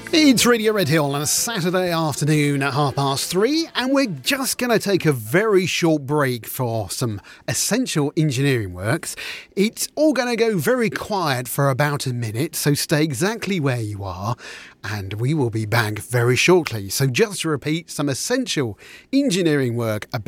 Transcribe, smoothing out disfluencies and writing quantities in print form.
It's Radio Red Hill on a Saturday afternoon at 3:30, and we're just going to take a very short break for some essential engineering works. It's all going to go very quiet for about a minute, so stay exactly where you are, and we will be back very shortly. So just to repeat, some essential engineering work about